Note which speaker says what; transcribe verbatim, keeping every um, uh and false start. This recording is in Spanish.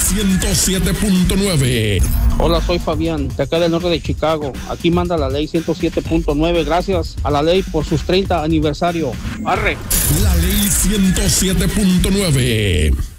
Speaker 1: ciento siete punto nueve.
Speaker 2: Hola, soy Fabián, de acá del norte de Chicago. Aquí manda la ley ciento siete punto nueve. Gracias a la ley por sus treinta aniversario. ¡Arre!
Speaker 1: La ley ciento siete punto nueve.